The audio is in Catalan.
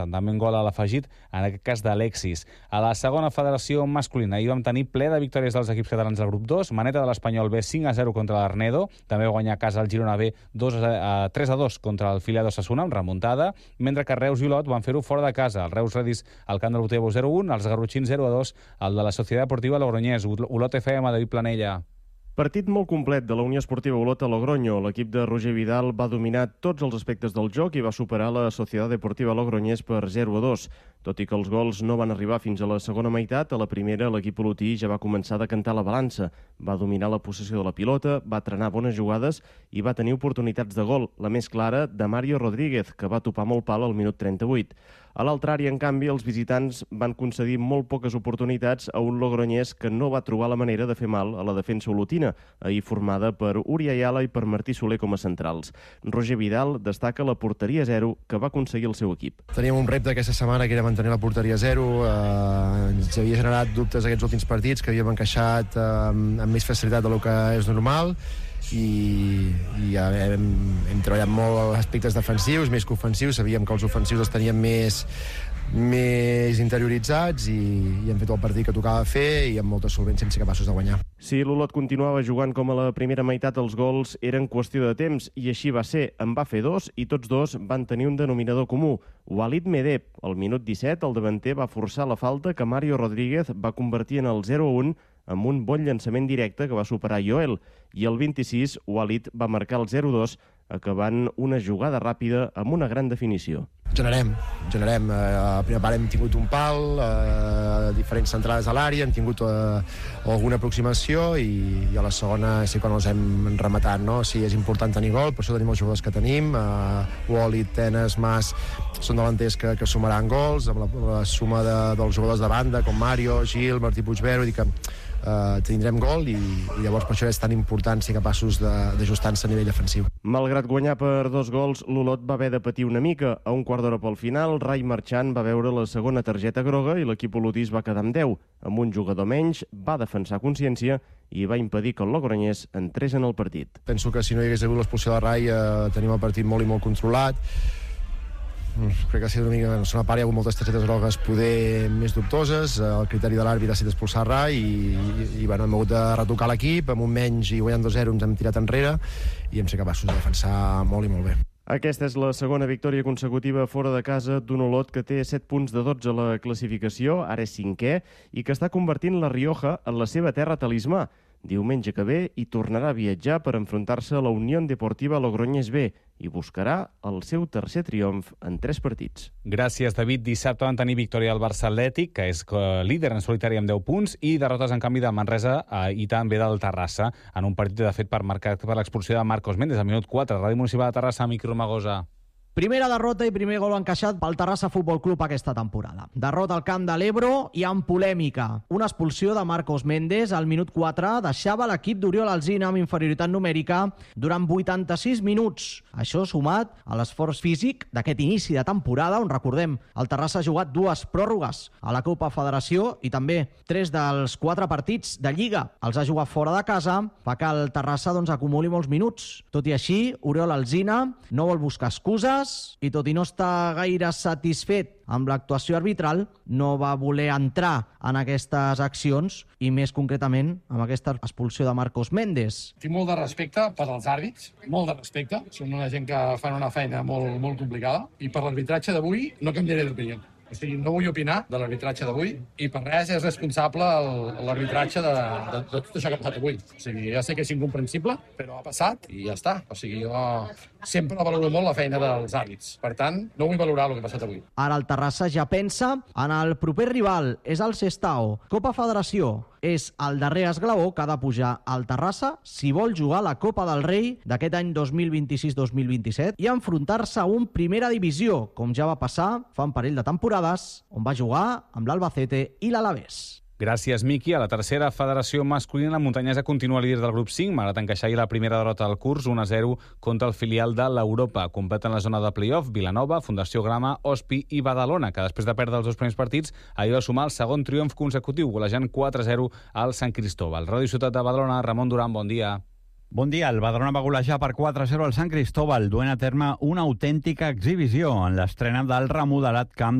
també un gol a l'afegit, en aquest cas d'Alexis. A la segona federació masculina hi vam tenir ple de victòries dels equips catalans del grup 2, maneta de l'Espanyol B 5-0 contra l'Arnedo, també va guanyar a casa el Girona B 3-2 contra el filial d'Osasuna, amb remuntada, mentre que Reus i Olot van fer-ho fora de casa. El Reus redis al camp del Botebo 0-1, els garrotxins 0-2, el de la Societat Deportiva Logroñés. Olot FM, David Planella. Partit molt complet de la Unió Esportiva Olot a Logroño. L'equip de Roger Vidal va dominar tots els aspectes del joc i va superar la Societat Deportiva Logroñés per 0-2. Tot i que els gols no van arribar fins a la segona meitat, a la primera l'equip olotí ja va començar a decantar la balança. Va dominar la possessió de la pilota, va trenar bones jugades i va tenir oportunitats de gol. La més clara, de Mario Rodríguez, que va topar molt pal al minut 38. A l'altra àrea, en canvi, els visitants van concedir molt poques oportunitats a un Logroñés que no va trobar la manera de fer mal a la defensa olotina, ahir formada per Uri Ayala i per Martí Soler com a centrals. Roger Vidal destaca la porteria 0 que va aconseguir el seu equip. Teníem un repte aquesta setmana que era mantenir la porteria 0. Ens havia generat dubtes aquests últims partits, que havíem encaixat amb més facilitat del que és normal, i hem treballat molt aspectes defensius, més que ofensius. Sabíem que els ofensius els teníem més interioritzats i hem fet el partit que tocava fer i amb molta solvència hem sigut capaços de guanyar. Si l'Olot continuava jugant com a la primera meitat, els gols eren qüestió de temps i així va ser. En va fer 2 i tots dos van tenir un denominador comú. Walid Medeb, al minut 17, el davanter va forçar la falta que Mario Rodríguez va convertir en el 0-1 amb un bon llançament directe que va superar Joel, i el 26 Walid va marcar el 0-2 acabant una jugada ràpida amb una gran definició. Generem. A la primera part hem tingut un pal, diferents centrades a l'àrea, hem tingut alguna aproximació i a la segona sí quan els hem rematat, no? Sí, és important tenir gol, per això tenim els jugadors que tenim. Walid, Tenes, Mas són davanters que sumaran gols, amb la suma dels jugadors de banda com Mario, Gil, Martí Puigvero, i que tindrem gol i llavors per això és tan important ser capaços d'ajustar-se a nivell defensiu. Malgrat guanyar per 2 gols, l'Olot va haver de patir una mica. A un quart d'hora pel final, Rai Marchant va veure la segona targeta groga i l'equip olotí es va quedar amb 10. Amb un jugador menys, va defensar consciència i va impedir que el Logroñés entrés en el partit. Penso que si no hi hagués hagut l'expulsió de Rai tenim el partit molt i molt controlat. Crec que ha sigut una mica... En la segona part hi ha hagut moltes targetes grogues poder més dubtoses. El criteri de l'àrbit ha sigut expulsar Rai i bueno, hem hagut de retocar l'equip. Amb un menys i guanyant 2-0 ens hem tirat enrere i hem sigut capaços de defensar molt i molt bé. Aquesta és la segona victòria consecutiva fora de casa d'un Olot que té 7 punts de 12 a la classificació, ara és 5è, i que està convertint la Rioja en la seva terra talismà. Diumenge que ve hi tornarà a viatjar per enfrontar-se a la Unió Deportiva Logroñés B i buscarà el seu tercer triomf en 3 partits. Gràcies, David. Dissabte van tenir victòria del Barça Atlètic, que és líder en solitari amb 10 punts, i derrotes, en canvi, de Manresa i també del Terrassa, en un partit de fet marcat per l'expulsió de Marcos Méndez al minut 4. Ràdio Municipal de Terrassa, Miqui Romagosa. Primera derrota i primer gol encaixat pel Terrassa Futbol Club aquesta temporada. Derrota al camp de l'Ebro i amb polèmica. Una expulsió de Marcos Méndez al minut 4 deixava l'equip d'Oriol Alsina amb inferioritat numèrica durant 86 minuts. Això sumat a l'esforç físic d'aquest inici de temporada, on recordem, el Terrassa ha jugat 2 pròrrogues a la Copa Federació i també 3 dels 4 partits de Lliga els ha jugat fora de casa, fa que el Terrassa acumuli molts minuts. Tot i així, Oriol Alsina no vol buscar excuses i tot i no estar gaire satisfet amb l'actuació arbitral, no va voler entrar en aquestes accions i més concretament amb aquesta expulsió de Marcos Méndez. Tinc molt de respecte per als àrbits, molt de respecte. Són una gent que fan una feina molt complicada i per l'arbitratge d'avui no canviaré d'opinió. O sigui, no vull opinar de l'arbitratge d'avui i per res és responsable l'arbitratge de tot això que ha passat avui. O sigui, ja sé que és incomprensible, però ha passat i ja està. O sigui, jo sempre valoro molt la feina dels àrbits. Per tant, no vull valorar el que ha passat avui. Ara el Terrassa ja pensa en el proper rival, és el Sestao. Copa Federació és el darrer esglaó que ha de pujar al Terrassa si vol jugar la Copa del Rei d'aquest any 2026-2027 i enfrontar-se a un Primera Divisió, com ja va passar fa un parell de temporades, on va jugar amb l'Albacete i l'Alavés. Gràcies, Miqui. A la tercera federació masculina, la muntanyesa continua líder del grup 5, malgrat encaixar la primera derrota del curs, 1-0 contra el filial de l'Europa. Completen la zona de play-off Vilanova, Fundació Grama, Ospi i Badalona, que després de perdre els 2 primers partits ahir va sumar el segon triomf consecutiu, golejant 4-0 al Sant Cristóbal. Ràdio Ciutat de Badalona, Ramon Duran, bon dia. Bon dia. El Badalona va golejar per 4-0 al Sant Cristóbal, duent a terme una autèntica exhibició en l'estrena del remodelat camp